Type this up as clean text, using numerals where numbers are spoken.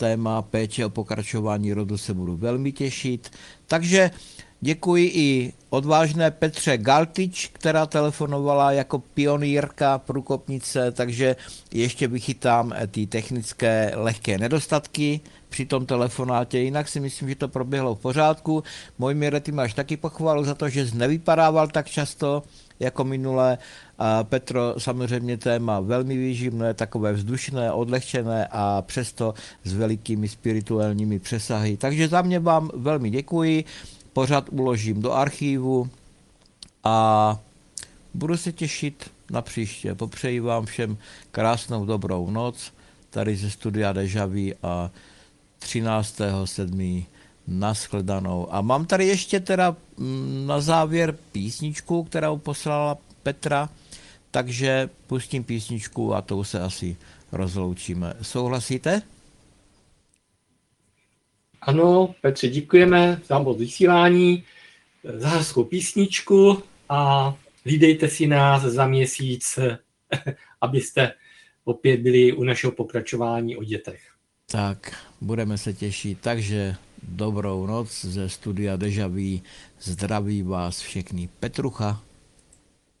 téma péče o pokračování rodu se budu velmi těšit. Takže děkuji i odvážné Petře Galtič, která telefonovala jako pionýrka, průkopnice, takže ještě vychytám ty technické lehké nedostatky při tom telefonátě, jinak si myslím, že to proběhlo v pořádku. Mojmíre, ty máš taky pochvalu za to, že jsi nevypadával tak často jako minule. A Petro, samozřejmě téma velmi výživné, takové vzdušné, odlehčené a přesto s velikými spirituálními přesahy. Takže za mě vám velmi děkuji, pořád uložím do archívu a budu se těšit na příště. Popřeji vám všem krásnou dobrou noc tady ze studia Deja Vu a 13.7. nashledanou. A mám tady ještě teda na závěr písničku, kterou poslala Petra, takže pustím písničku a tou se asi rozloučíme. Souhlasíte? Ano, Petře, děkujeme za moc vysílání, za hezkou písničku a hlídejte si nás za měsíc, abyste opět byli u našeho pokračování o dětech. Tak, budeme se těšit. Takže dobrou noc ze studia Deja Vu. Zdraví vás všechny Petrucha.